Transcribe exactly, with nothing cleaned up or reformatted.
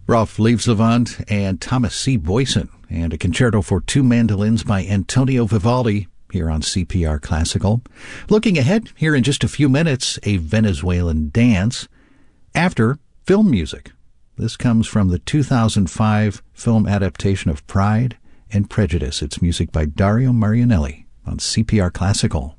Rolf Liebslevant and Thomas C. Boyson, and a concerto for two mandolins by Antonio Vivaldi here on C P R Classical. Looking ahead, here in just a few minutes, a Venezuelan dance. After, film music. This comes from the two thousand five film adaptation of Pride and Prejudice. It's music by Dario Marianelli on C P R Classical.